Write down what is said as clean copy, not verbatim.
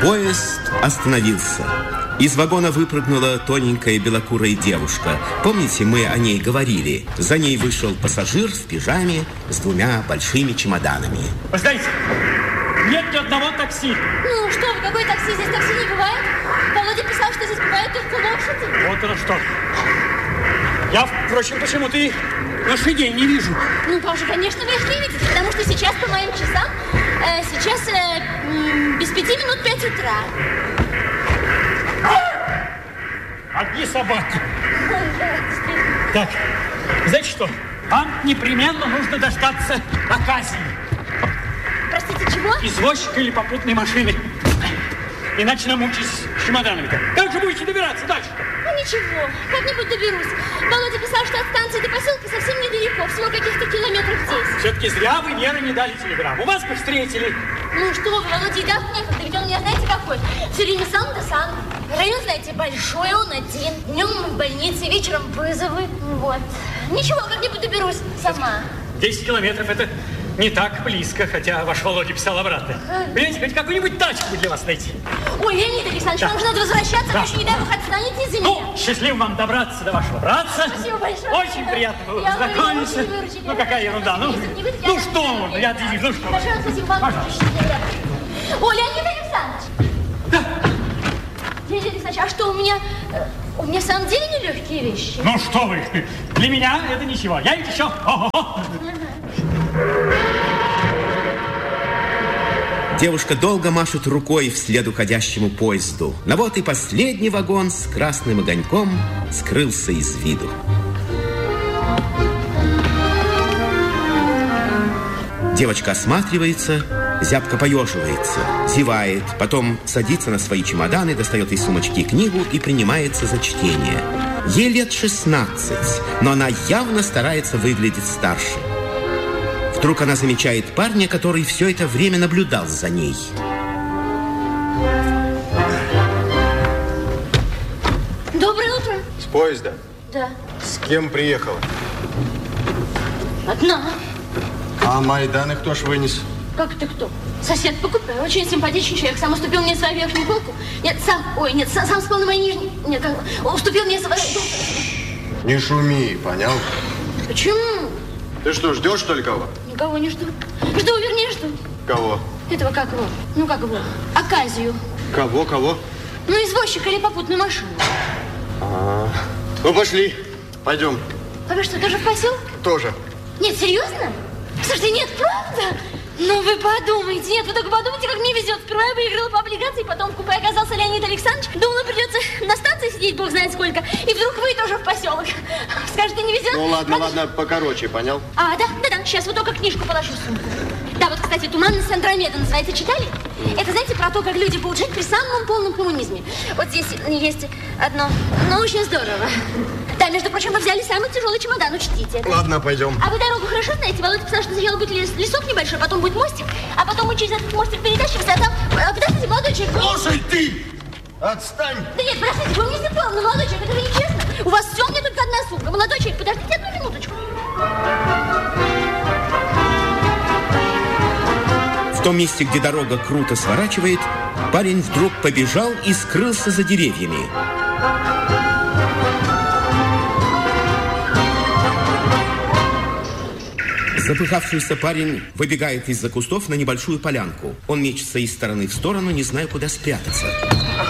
Поезд остановился. Из вагона выпрыгнула тоненькая белокурая девушка. Помните, мы о ней говорили? За ней вышел пассажир в пижаме с 2 большими чемоданами. Вы знаете, нет ни одного такси. Ну что вы, какое такси? Здесь такси не бывает. Володя писал, что здесь бывают только лошади. Вот оно что. Я, впрочем, почему-то и лошадей не вижу. Ну, Паша, конечно, вы их не видите, потому что сейчас по моим часам, сейчас без 5 минут 5 утра. Одни собаки. Так, знаете что? Вам непременно нужно дождаться оказии. Простите, чего? Извозчика или попутной машины. Иначе намучаюсь с чемоданами-то. Как же будете добираться дальше? Ну, ничего, как-нибудь доберусь. Володя писал, что от станции до поселка совсем недалеко, всего каких-то километров 10. Все-таки зря вы Вере не дали телеграмму. Вас бы встретили. Ну что вы, Володя, и даст некогда, ведь он меня знаете какой? Все время сам да сам. Район, знаете, большой, он один. Днем в больнице, вечером вызовы. Вот. Ничего, как-нибудь доберусь сама. 10 километров это не так близко, хотя ваш Володя писал обратно. Понимаете, хоть какую-нибудь тачку бы для вас найти. Ой, Леонид Александрович, Да. вам же надо возвращаться, Да. вы еще, не дай бог, отстанете из-за меня. Ну, счастливо вам добраться до вашего братца. Спасибо большое. Очень приятно было Я познакомиться. очень выручили. Ну, какая ерунда. Ну, Если бы не вы, ну я- что можно, я движу, ну что. Большое спасибо вам. Пожалуйста. О, Леонид Александрович. Да. Леонид Александрович, а что, у меня в самом деле нелегкие вещи? Ну что вы, для меня это ничего. Я ведь еще... Ого-го. Девушка долго машет рукой вслед уходящему поезду. Но вот и последний вагон с красным огоньком скрылся из виду. Девочка осматривается, зябко поеживается, зевает, потом садится на свои чемоданы, достает из сумочки книгу и принимается за чтение. Ей лет 16, но она явно старается выглядеть старше. Вдруг она замечает парня, который все это время наблюдал за ней. Доброе утро. С поезда? Да. С кем приехала? Одна. А Майданы кто ж вынес? Как это кто? Сосед по купе. Очень симпатичный человек. Сам уступил мне свою верхнюю полку. Нет, сам спал на моей нижней. Нет, уступил мне свою... Не шуми, понял? Почему? Ты что, ждешь, что ли, кого? Никого не жду. Жду, вернее, жду. Кого? Этого как его? Ну, как его? Оказию. Кого? Ну, извозчика или попутную машину. Ну, пошли. Пойдем. А вы что, тоже в поселок? Тоже. Нет, серьезно? Слушайте, нет, правда? Ну, вы подумайте. Нет, вы только подумайте, как мне везет. Сперва я выиграла по облигации, потом в купе оказался Леонид Александрович. Думала, придется на станции сидеть, бог знает сколько. И вдруг вы тоже в поселок. Скажете, не везет? Ну, ладно, покороче, понял? Да, сейчас вот только книжку положу в сумку. Да, вот, кстати, «Туманность Андромеды» называется, читали? Это, знаете, про то, как люди будут жить при самом полном коммунизме. Вот здесь есть одно, но очень здорово. Да, между прочим, вы взяли самый тяжелый чемодан, учтите. Ладно, пойдем. А вы дорогу хорошо знаете? Володя писал, что сначала будет лесок небольшой, потом будет мостик, а потом мы через этот мостик перетащимся, а там... Подождите, молодой человек. Слушай, ты! Отстань! Да нет, простите, вы мне сделали, молодой человек, это же нечестно. У вас все, мне только одна сумка. Молодой человек, подождите одну минуточку. В том месте, где дорога круто сворачивает, парень вдруг побежал и скрылся за деревьями. Запыхавшийся парень выбегает из-за кустов на небольшую полянку. Он мечется из стороны в сторону, не зная, куда спрятаться.